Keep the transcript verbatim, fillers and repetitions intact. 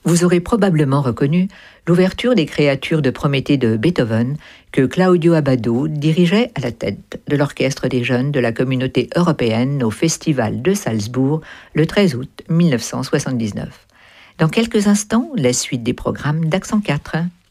Vous aurez probablement reconnu l'ouverture des créatures de Prométhée de Beethoven que Claudio Abbado dirigeait à la tête de l'Orchestre des jeunes de la Communauté européenne au Festival de Salzbourg le treize août mille neuf cent soixante-dix-neuf. Dans quelques instants, la suite des programmes d'Accent quatre.